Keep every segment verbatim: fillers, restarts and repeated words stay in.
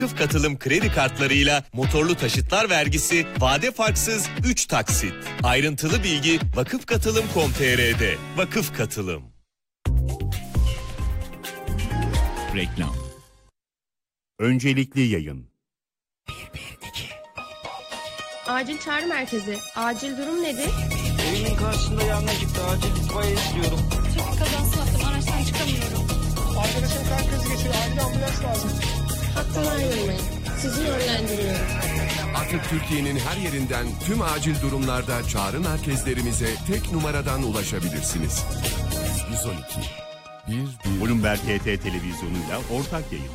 Vakıf Katılım kredi kartlarıyla motorlu taşıtlar vergisi vade farksız üç taksit. Ayrıntılı bilgi vakıf katılım nokta com nokta tr'de. Vakıf Katılım. Reklam. Öncelikli yayın. bir bir iki. Acil çağrı merkezi. Acil durum nedir? Evimin karşısında yangın çıktı. Acil itfaiye istiyorum. Trafik kazası yaptım. Araçtan çıkamıyorum. Arkadaşım kalp krizi geçiriyor. Acil ambulans lazım. Hattan ayrılmayın. Sizi yönlendiriyorum. Artık Türkiye'nin her yerinden tüm acil durumlarda çağrı merkezlerimize tek numaradan ulaşabilirsiniz. yüz on iki. Bir, bir. Bloomberg T T televizyonuyla ortak yayın.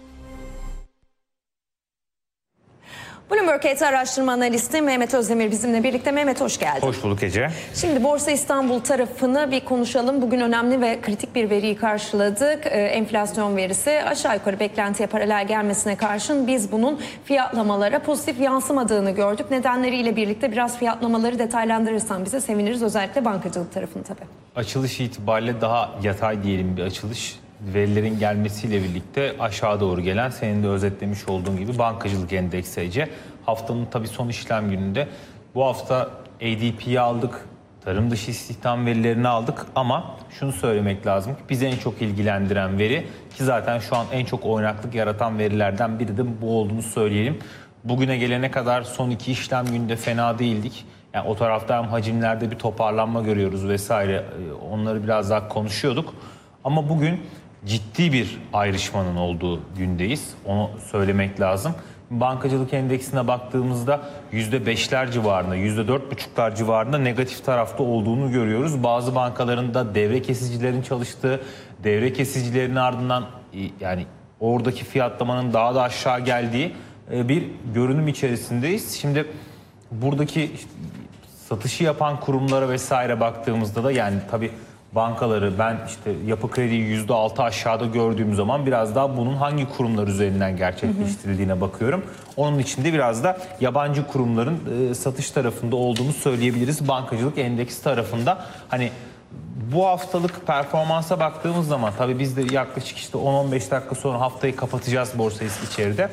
Bloomberg T T araştırma analisti Mehmet Özdemir bizimle birlikte. Mehmet, hoş geldin. Hoş bulduk Ece. Şimdi Borsa İstanbul tarafını bir konuşalım. Bugün önemli ve kritik bir veriyi karşıladık. Ee, enflasyon verisi aşağı yukarı beklentiye paralel gelmesine karşın biz bunun fiyatlamalara pozitif yansımadığını gördük. Nedenleriyle birlikte biraz fiyatlamaları detaylandırırsan bize seviniriz. Özellikle bankacılık tarafını tabii. Açılış itibariyle daha yatay diyelim bir açılış. Verilerin gelmesiyle birlikte aşağı doğru gelen, senin de özetlemiş olduğun gibi bankacılık endeksi Ece. Haftanın tabii son işlem gününde bu hafta A D P'yi aldık, tarım dışı istihdam verilerini aldık ama şunu söylemek lazım ki bizi en çok ilgilendiren veri, ki zaten şu an en çok oynaklık yaratan verilerden biri de bu olduğunu söyleyelim. Bugüne gelene kadar son iki işlem gününde fena değildik. Yani o tarafta hem hacimlerde bir toparlanma görüyoruz vesaire, onları biraz daha konuşuyorduk. Ama bugün ciddi bir ayrışmanın olduğu gündeyiz. Onu söylemek lazım. Bankacılık endeksine baktığımızda yüzde beşler civarında, yüzde dört buçuklar civarında negatif tarafta olduğunu görüyoruz. Bazı bankaların da devre kesicilerin çalıştığı, devre kesicilerin ardından yani oradaki fiyatlamanın daha da aşağı geldiği bir görünüm içerisindeyiz. Şimdi buradaki işte satışı yapan kurumlara vesaire baktığımızda da yani tabii bankaları ben işte Yapı Kredi'yi yüzde altı aşağıda gördüğüm zaman biraz daha bunun hangi kurumlar üzerinden gerçekleştirildiğine bakıyorum. Onun için de biraz da yabancı kurumların e, satış tarafında olduğunu söyleyebiliriz. Bankacılık endeksi tarafında hani bu haftalık performansa baktığımız zaman tabii biz de yaklaşık işte on on beş dakika sonra haftayı kapatacağız borsayı içeride.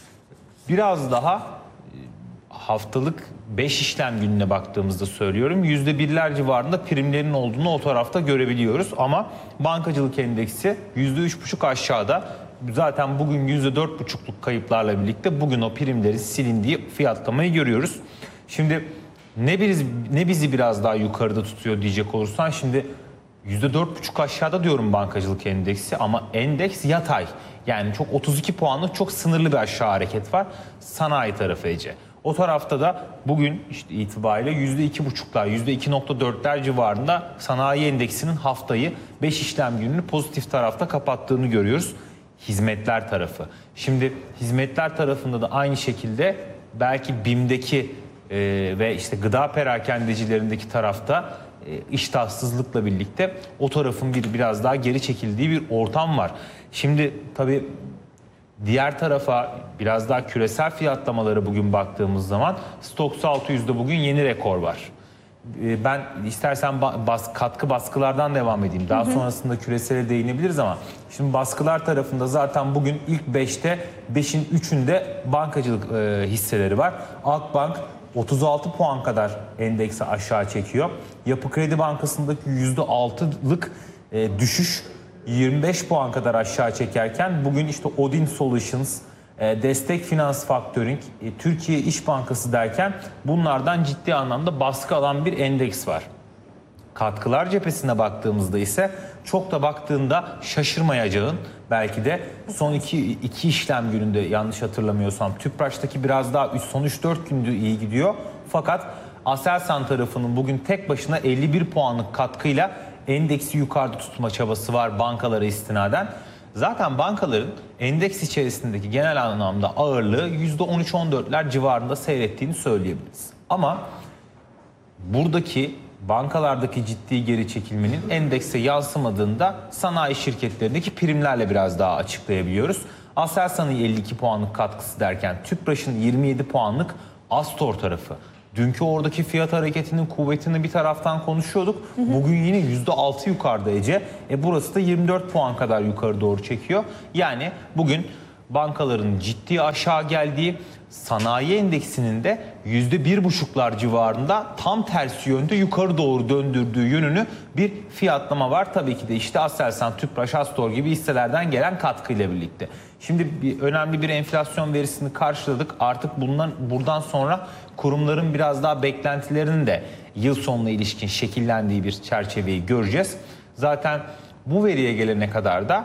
Biraz daha haftalık beş işlem gününe baktığımızda söylüyorum. yüzde birler civarında primlerin olduğunu o tarafta görebiliyoruz. Ama bankacılık endeksi yüzde üç buçuk aşağıda. Zaten bugün yüzde dört buçukluk kayıplarla birlikte bugün o primlerin silindiği fiyatlamayı görüyoruz. Şimdi ne bizi, ne bizi biraz daha yukarıda tutuyor diyecek olursan, şimdi yüzde dört buçuk aşağıda diyorum bankacılık endeksi ama endeks yatay. Yani çok otuz iki puanlık çok sınırlı bir aşağı hareket var. Sanayi tarafı Ece. O tarafta da bugün işte itibariyle yüzde iki buçuklar, yüzde iki nokta dörtler civarında sanayi endeksinin haftayı beş işlem gününü pozitif tarafta kapattığını görüyoruz. Hizmetler tarafı. Şimdi hizmetler tarafında da aynı şekilde belki B İ M'deki e, ve işte gıda perakendecilerindeki tarafta e, iştahsızlıkla birlikte o tarafın bir biraz daha geri çekildiği bir ortam var. Şimdi tabii diğer tarafa biraz daha küresel fiyatlamaları bugün baktığımız zaman Stoxx altı yüzde bugün yeni rekor var. Ben istersen bas, katkı baskılardan devam edeyim. Daha hı hı. sonrasında küresele değinebiliriz ama şimdi baskılar tarafında zaten bugün ilk beşte beşin üçünde bankacılık e, hisseleri var. Akbank otuz altı puan kadar endeksi aşağı çekiyor. Yapı Kredi Bankası'ndaki yüzde altılık e, düşüş yirmi beş puan kadar aşağı çekerken bugün işte Odin Solutions, Destek Finans Factoring, Türkiye İş Bankası derken bunlardan ciddi anlamda baskı alan bir endeks var. Katkılar cephesine baktığımızda ise çok da baktığında şaşırmayacağın, belki de son iki, iki işlem gününde yanlış hatırlamıyorsam Tüpraş'taki biraz daha son üç dört gündür iyi gidiyor. Fakat Aselsan tarafının bugün tek başına elli bir puanlık katkıyla endeksi yukarıda tutma çabası var bankalara istinaden. Zaten bankaların endeks içerisindeki genel anlamda ağırlığı yüzde on üç on dörtler civarında seyrettiğini söyleyebiliriz. Ama buradaki bankalardaki ciddi geri çekilmenin endekse yansımadığında sanayi şirketlerindeki primlerle biraz daha açıklayabiliyoruz. Aselsan'ın elli iki puanlık katkısı derken Tüpraş'ın yirmi yedi puanlık Astor tarafı. Dünkü oradaki fiyat hareketinin kuvvetini bir taraftan konuşuyorduk. Hı hı. Bugün yine yüzde altı yukarıda Ece. E burası da yirmi dört puan kadar yukarı doğru çekiyor. Yani bugün bankaların ciddi aşağı geldiği, sanayi endeksinin de yüzde bir buçuklar civarında tam tersi yönde yukarı doğru döndürdüğü yönünü bir fiyatlama var. Tabii ki de işte Aselsan, Tüpraş, Astor gibi hisselerden gelen katkıyla birlikte. Şimdi bir, önemli bir enflasyon verisini karşıladık. Artık bundan, buradan sonra kurumların biraz daha beklentilerinin de yıl sonuna ilişkin şekillendiği bir çerçeveyi göreceğiz. Zaten bu veriye gelene kadar da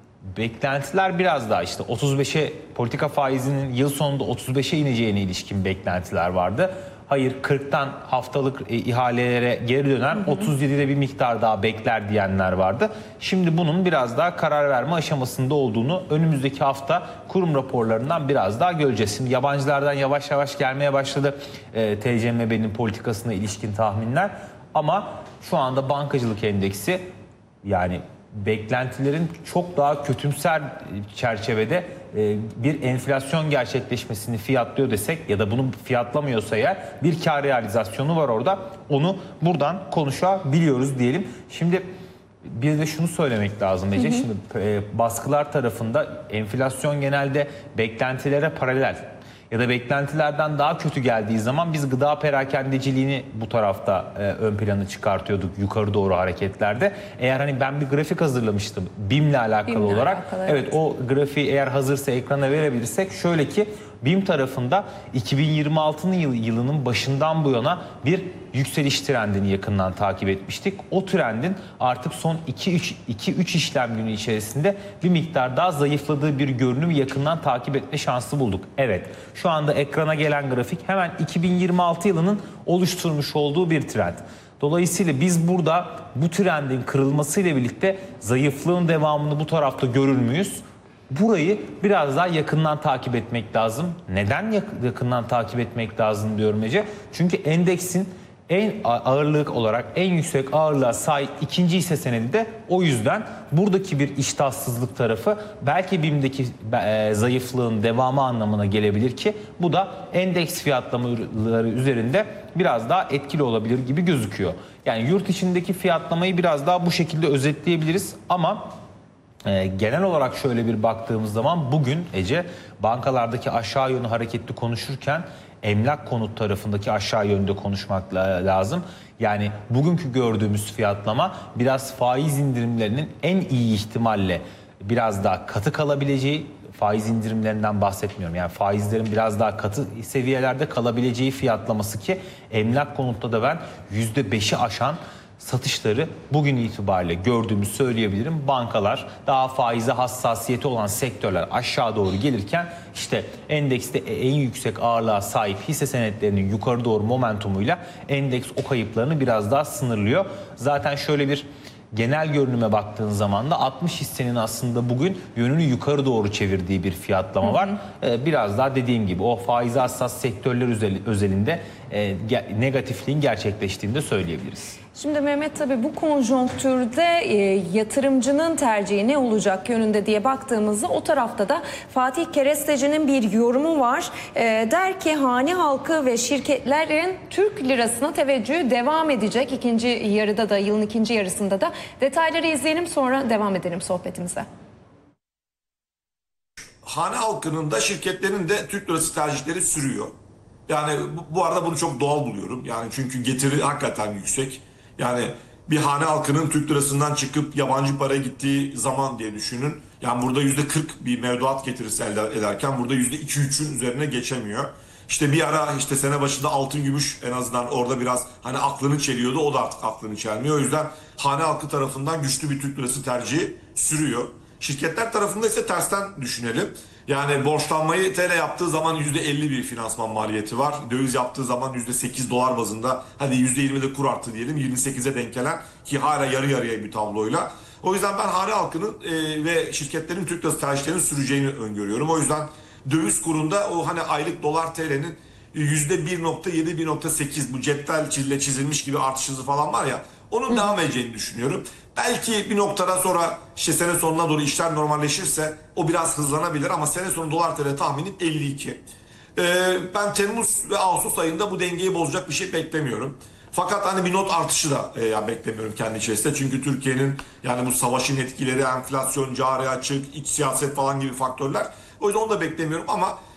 beklentiler biraz daha işte otuz beşe, politika faizinin yıl sonunda otuz beşe ineceğine ilişkin beklentiler vardı. Hayır, kırktan haftalık ihalelere geri dönen otuz yedide bir miktar daha bekler diyenler vardı. Şimdi bunun biraz daha karar verme aşamasında olduğunu önümüzdeki hafta kurum raporlarından biraz daha göreceğiz. Şimdi yabancılardan yavaş yavaş gelmeye başladı e, T C M B'nin politikasına ilişkin tahminler. Ama şu anda bankacılık endeksi, yani beklentilerin çok daha kötümser çerçevede bir enflasyon gerçekleşmesini fiyatlıyor desek ya da bunu fiyatlamıyorsa eğer bir kar realizasyonu var orada. Onu buradan konuşabiliyoruz diyelim. Şimdi bir de şunu söylemek lazım Ece. Hı hı. Şimdi baskılar tarafında enflasyon genelde beklentilere paralel ya da beklentilerden daha kötü geldiği zaman biz gıda perakendeciliğini bu tarafta e, ön plana çıkartıyorduk yukarı doğru hareketlerde. Eğer hani ben bir grafik hazırlamıştım BİM'le alakalı BİM'le olarak. Alakalı, evet. evet o grafiği eğer hazırsa ekrana verebilirsek şöyle ki BİM tarafında iki bin yirmi altının yıl, yılının başından bu yana bir yükseliş trendini yakından takip etmiştik. O trendin artık son iki üç işlem günü içerisinde bir miktar daha zayıfladığı bir görünümü yakından takip etme şansı bulduk. Evet, şu anda ekrana gelen grafik hemen iki bin yirmi altı yılının oluşturmuş olduğu bir trend. Dolayısıyla biz burada bu trendin kırılmasıyla birlikte zayıflığın devamını bu tarafta görür müyüz? Burayı biraz daha yakından takip etmek lazım. Neden yakından takip etmek lazım diyorum Ece? Çünkü endeksin en ağırlık olarak en yüksek ağırlığa sahip ikinci hisse senedi de o yüzden buradaki bir iştahsızlık tarafı belki BİM'deki e, zayıflığın devamı anlamına gelebilir ki bu da endeks fiyatlamaları üzerinde biraz daha etkili olabilir gibi gözüküyor. Yani yurt içindeki fiyatlamayı biraz daha bu şekilde özetleyebiliriz ama Ee, genel olarak şöyle bir baktığımız zaman bugün Ece bankalardaki aşağı yönlü hareketli konuşurken emlak konut tarafındaki aşağı yönde konuşmak lazım. Yani bugünkü gördüğümüz fiyatlama biraz faiz indirimlerinin en iyi ihtimalle biraz daha katı kalabileceği, faiz indirimlerinden bahsetmiyorum. Yani faizlerin biraz daha katı seviyelerde kalabileceği fiyatlaması ki emlak konutta da ben yüzde beşi aşan satışları bugün itibariyle gördüğümü söyleyebilirim. Bankalar, daha faize hassasiyeti olan sektörler aşağı doğru gelirken işte endekste en yüksek ağırlığa sahip hisse senetlerinin yukarı doğru momentumuyla endeks o kayıplarını biraz daha sınırlıyor. Zaten şöyle bir genel görünüme baktığın zaman da altmış hissenin aslında bugün yönünü yukarı doğru çevirdiği bir fiyatlama var. Hı hı. Biraz daha dediğim gibi o faize hassas sektörler özelinde negatifliğin gerçekleştiğini de söyleyebiliriz. Şimdi Mehmet, tabii bu konjonktürde e, yatırımcının tercihi ne olacak yönünde diye baktığımızda o tarafta da Fatih Keresteci'nin bir yorumu var. E, der ki hane halkı ve şirketlerin Türk lirasına teveccühü devam edecek. İkinci yarıda da, yılın ikinci yarısında da. Detayları izleyelim, sonra devam edelim sohbetimize. Hane halkının da şirketlerin de Türk lirası tercihleri sürüyor. Yani bu, bu arada bunu çok doğal buluyorum. Yani çünkü getiri hakikaten yüksek. Yani bir hane halkının Türk lirasından çıkıp yabancı paraya gittiği zaman diye düşünün. Yani burada yüzde kırk bir mevduat getirisi elde ederken burada yüzde iki üçün üzerine geçemiyor. İşte bir ara işte sene başında altın gümüş en azından orada biraz hani aklını çeliyordu. O da artık aklını çelmiyor. O yüzden hane halkı tarafından güçlü bir Türk lirası tercihi sürüyor. Şirketler tarafında ise tersten düşünelim. Yani borçlanmayı T L yaptığı zaman yüzde elli bir finansman maliyeti var. Döviz yaptığı zaman yüzde sekiz dolar bazında, hadi yüzde yirmi de kur arttı diyelim, yirmi sekize denk gelen ki hala yarı yarıya bir tabloyla. O yüzden ben hane halkının e, ve şirketlerin Türk lirası tercihlerinin süreceğini öngörüyorum. O yüzden döviz kurunda o hani aylık dolar T L'nin yüzde bir nokta yedi bir nokta sekiz bu cetvel çizile çizilmiş gibi artış hızı falan var ya, onun Hı. devam edeceğini düşünüyorum. Belki bir noktada sonra işte sene sonuna doğru işler normalleşirse o biraz hızlanabilir ama sene sonu dolar T L tahminim elli iki. Ee, ben Temmuz ve Ağustos ayında bu dengeyi bozacak bir şey beklemiyorum. Fakat hani bir not artışı da e, yani beklemiyorum kendi içerisinde. Çünkü Türkiye'nin yani bu savaşın etkileri, enflasyon, cari açık, iç siyaset falan gibi faktörler O yüzden onu da beklemiyorum ama